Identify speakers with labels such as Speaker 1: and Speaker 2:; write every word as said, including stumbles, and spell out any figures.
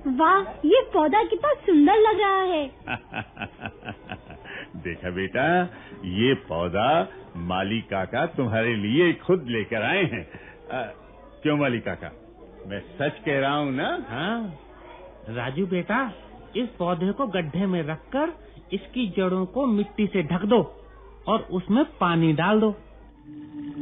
Speaker 1: वाह, ये पौधा कितना सुंदर लग रहा है।
Speaker 2: देखा बेटा, ये पौधा माली काका तुम्हारे लिए खुद लेकर आए हैं। आ, क्यों माली काका, मैं सच कह रहा हूँ ना?
Speaker 3: हाँ राजू बेटा, इस पौधे को गड्ढे में रखकर इसकी जड़ों को मिट्टी से ढक दो और उसमें पानी डाल दो।